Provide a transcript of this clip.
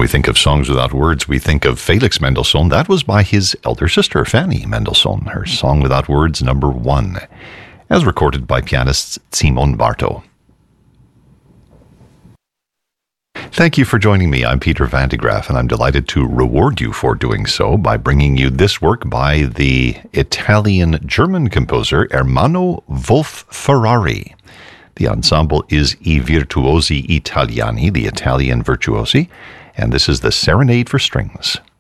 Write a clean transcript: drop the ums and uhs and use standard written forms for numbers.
we think of songs without words, we think of Felix Mendelssohn. That was by his elder sister, Fanny Mendelssohn, her Song Without Words number 1, as recorded by pianist Simon Barto. Thank you for joining me. I'm Peter Van de Graaff, and I'm delighted to reward you for doing so by bringing you this work by the Italian-German composer Ermanno Wolf Ferrari. The ensemble is I Virtuosi Italiani, the Italian virtuosi, and this is the Serenade for Strings.